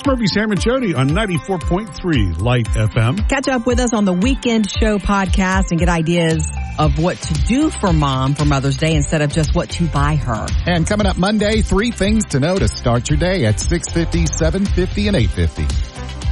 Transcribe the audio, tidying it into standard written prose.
Murphy, Sam, and Jody on 94.3 Light FM. Catch up with us on the Weekend Show podcast and get ideas of what to do for Mom for Mother's Day instead of just what to buy her. And coming up Monday, 3 things to know to start your day at 6:50, 7:50, and 8:50.